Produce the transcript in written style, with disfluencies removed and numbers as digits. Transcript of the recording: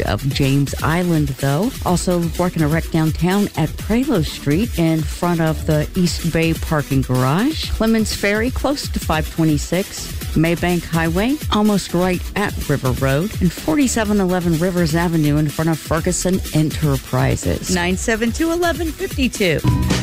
of James Island, though. Also working a wreck downtown at Pralo Street in front of the East Bay parking garage. Clemens Ferry close to 526. Maybank Highway, almost right at River Road, and 4711 Rivers Avenue in front of Ferguson Enterprises. 972-1152.